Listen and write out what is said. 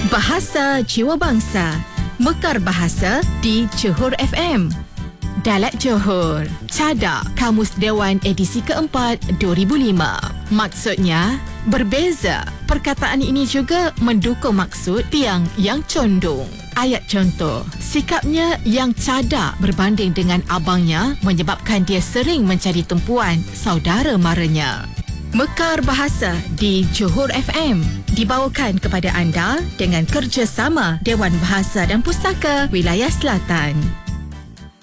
Bahasa Jiwa Bangsa. Mekar Bahasa di Johor FM. Dalat Johor. Cadak Kamus Dewan edisi keempat 2005. Maksudnya, berbeza. Perkataan ini juga mendukung maksud tiang yang condong. Ayat contoh, sikapnya yang cadak berbanding dengan abangnya menyebabkan dia sering mencari tumpuan saudara maranya. Mekar Bahasa di Johor FM dibawakan kepada anda dengan kerjasama Dewan Bahasa dan Pustaka Wilayah Selatan.